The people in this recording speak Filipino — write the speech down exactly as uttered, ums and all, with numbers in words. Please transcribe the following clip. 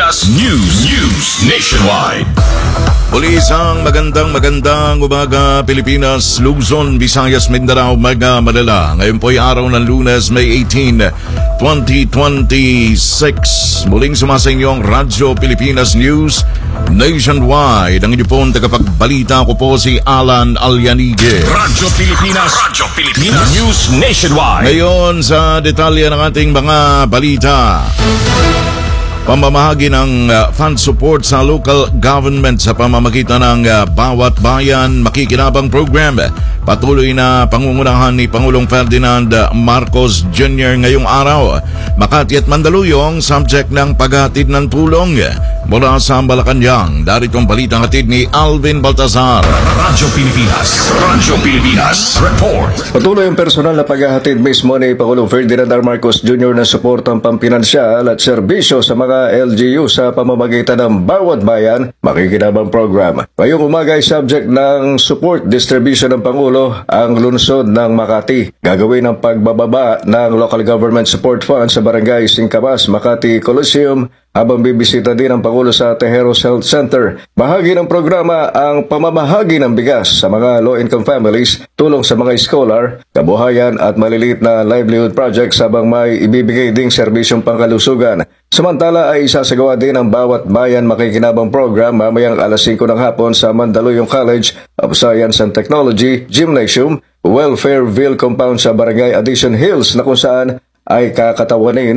Pilipinas News. News Nationwide. Muli isang magandang magandang umaga Pilipinas, Luzon, Visayas, Mindanao, Maga, Manila. Ngayon po ay araw ng Lunes, May eighteenth, twenty twenty-six. Muling sumasa inyo ang Radyo Pilipinas News Nationwide. Ang inyo pong tagapagbalita ko po si Alan Alianige. Radyo Pilipinas. Radyo Pilipinas News Nationwide. Ngayon sa detalye ng ating mga balita. Pamamahagi ng uh, fund support sa local government sa pamamagitan ng uh, Bawat Bayan Makikinabang Program. Patuloy na pangungunahan ni Pangulong Ferdinand Marcos Junior ngayong araw. Makati at Mandaluyong, subject ng paghatid ng tulong. Mula sa Malacanang, darito ang balitang hatid ni Alvin Baltazar. Radyo Pilipinas. Radyo Pilipinas. Report. Patuloy ang personal na paghahatid mismo ni Pangulong Ferdinand R. Marcos Junior ng suportang pampinansyal at serbisyo sa mga L G U sa pamamagitan ng Bawat Bayan Makikinabang Program. Ngayong umaga ay subject ng support distribution ng Pangulo ang lungsod ng Makati. Gagawin ang pagbababa ng local government support fund sa barangay Singkamas, Makati Coliseum habang bibisita din ang Pangulo sa Tejeros Health Center. Bahagi ng programa ang pamamahagi ng bigas sa mga low-income families, tulong sa mga scholar, kabuhayan at maliliit na livelihood projects habang may ibibigay ding serbisyong pangkalusugan. Samantala ay isasagawa din ang Bawat Bayan Makikinabang Program mamayang alas singko ng hapon sa Mandaluyong College of Science and Technology Gymnasium, Welfareville Compound sa Barangay Addition Hills na kung saan ay kakatawanin